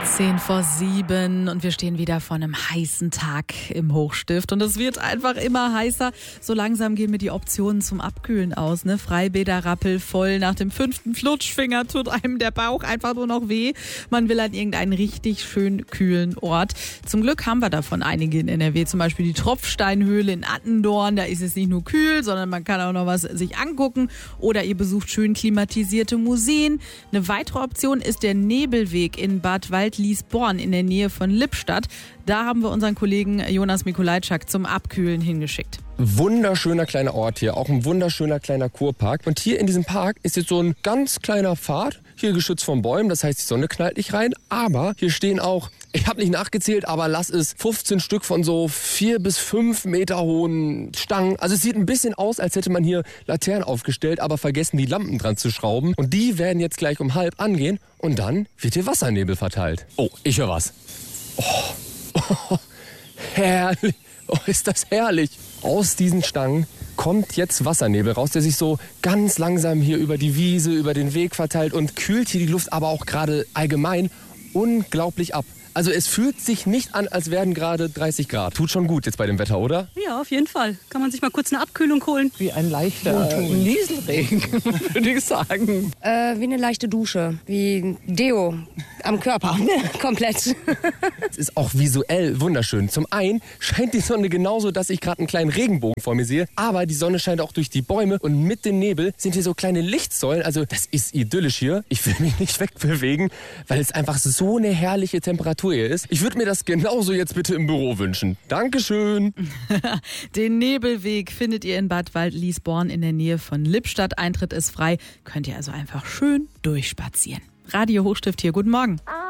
6:10 und wir stehen wieder vor einem heißen Tag im Hochstift und es wird einfach immer heißer. So langsam gehen mir die Optionen zum Abkühlen aus, ne? Freibäder rappelvoll, nach dem 5. Flutschfinger tut einem der Bauch einfach nur noch weh. Man will an irgendeinen richtig schön kühlen Ort. Zum Glück haben wir davon einige in NRW, zum Beispiel die Tropfsteinhöhle in Attendorn. Da ist es nicht nur kühl, sondern man kann auch noch was sich angucken oder ihr besucht schön klimatisierte Museen. Eine weitere Option ist der Nebelweg in Bad Waldliesborn in der Nähe von Lippstadt. Da haben wir unseren Kollegen Jonas Mikulajczak zum Abkühlen hingeschickt. Wunderschöner kleiner Ort hier, auch ein wunderschöner kleiner Kurpark. Und hier in diesem Park ist jetzt so ein ganz kleiner Pfad, hier geschützt von Bäumen, das heißt, die Sonne knallt nicht rein. Aber hier stehen auch, ich habe nicht nachgezählt, aber lass es 15 Stück von so 4 bis 5 Meter hohen Stangen. Also es sieht ein bisschen aus, als hätte man hier Laternen aufgestellt, aber vergessen, die Lampen dran zu schrauben. Und die werden jetzt gleich um 12:30 angehen und dann wird hier Wassernebel verteilt. Oh, ich höre was. Oh, herrlich. Oh, ist das herrlich. Aus diesen Stangen kommt jetzt Wassernebel raus, der sich so ganz langsam hier über die Wiese, über den Weg verteilt und kühlt hier die Luft aber auch gerade allgemein unglaublich ab. Also es fühlt sich nicht an, als wären gerade 30 Grad. Tut schon gut jetzt bei dem Wetter, oder? Ja, auf jeden Fall. Kann man sich mal kurz eine Abkühlung holen. Wie ein leichter Nieselregen, würde ich sagen. Wie eine leichte Dusche, wie Deo am Körper, komplett. Es ist auch visuell wunderschön. Zum einen scheint die Sonne genauso, dass ich gerade einen kleinen Regenbogen vor mir sehe, aber die Sonne scheint auch durch die Bäume und mit dem Nebel sind hier so kleine Lichtsäulen. Also das ist idyllisch hier. Ich will mich nicht wegbewegen, weil es einfach so eine herrliche Temperatur hier ist. Ich würde mir das genauso jetzt bitte im Büro wünschen. Dankeschön. Den Nebelweg findet ihr in Bad Waldliesborn in der Nähe von Lippstadt. Eintritt ist frei. Könnt ihr also einfach schön durchspazieren. Radio Hochstift hier, guten Morgen.